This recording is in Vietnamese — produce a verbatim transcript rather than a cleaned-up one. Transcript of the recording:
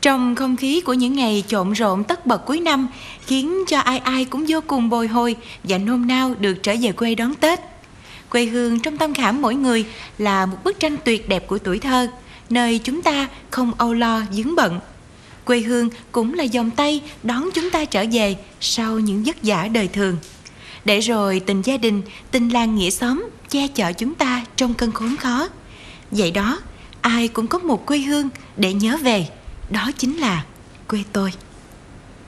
Trong không khí của những ngày trộn rộn tất bật cuối năm, khiến cho ai ai cũng vô cùng bồi hồi và nôn nao được trở về quê đón Tết. Quê hương trong tâm khảm mỗi người là một bức tranh tuyệt đẹp của tuổi thơ, nơi chúng ta không âu lo vướng bận. Quê hương cũng là vòng tay đón chúng ta trở về sau những vất vả đời thường. Để rồi tình gia đình, tình làng nghĩa xóm che chở chúng ta trong cơn khốn khó. Vậy đó, ai cũng có một quê hương để nhớ về, đó chính là quê tôi.